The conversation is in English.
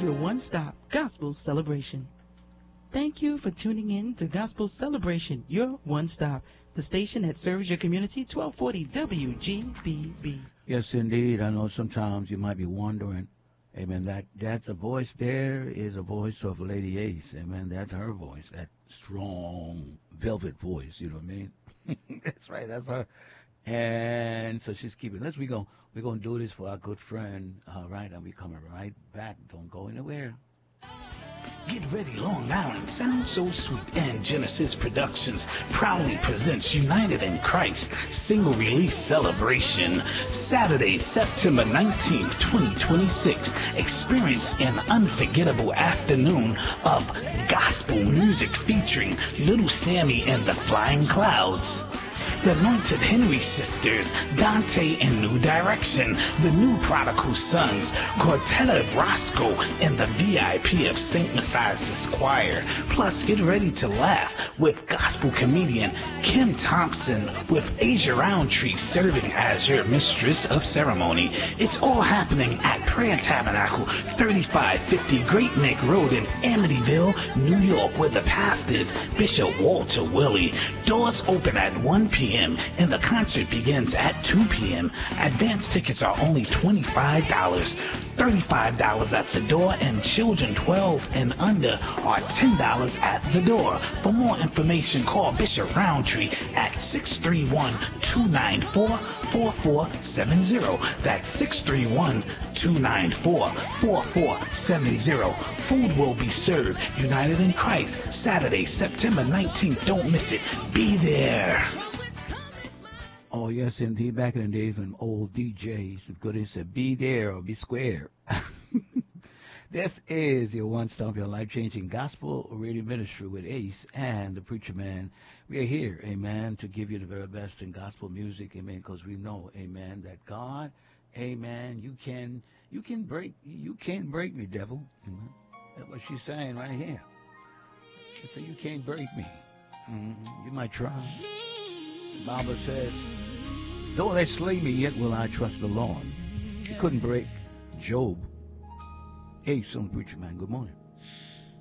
your one-stop gospel celebration. Thank you for tuning in to Gospel Celebration, your one-stop, the station that serves your community, 1240 WGBB. Yes, indeed. I know sometimes you might be wondering, amen, that's a voice there is a voice of Lady Ace. Amen. That's her voice, that strong, velvet voice. You know what I mean? That's right. That's her. And so she's keeping. We're gonna do this for our good friend. All right, and we coming right back. Don't go anywhere. Get ready, Long Island Sounds So Sweet and Genesis Productions proudly presents United in Christ single release celebration. Saturday, September 19th, 2026. Experience an unforgettable afternoon of gospel music featuring Little Sammy and the Flying Clouds, the Anointed Henry Sisters, Dante and New Direction, the New Prodigal Sons, Quartet of Roscoe, and the VIP of St. Messiah's Choir. Plus, get ready to laugh with gospel comedian Kim Thompson with Asia Roundtree serving as your mistress of ceremony. It's all happening at Prayer Tabernacle, 3550 Great Neck Road in Amityville, New York, where the pastor is Bishop Walter Willie. Doors open at 1 p.m. and the concert begins at 2 p.m. Advance tickets are only $25, $35 at the door, and children 12 and under are $10 at the door. For more information, call Bishop Roundtree at 631-294-4470. That's 631-294-4470. Food will be served. United in Christ, Saturday, September 19th. Don't miss it. Be there. Oh, yes, indeed. Back in the days when old DJs, good said, be there or be square. This is your one-stop, your life-changing gospel radio ministry with Ace and the Preacher Man. We are here, amen, to give you the very best in gospel music, amen, because we know, amen, that God, amen, you can't break me, devil. Amen. That's what she's saying right here. She said, you can't break me. You might try. The Bible says, though they slay me, yet will I trust the Lord. He couldn't break Job. Hey, son, Preacher Man, good morning.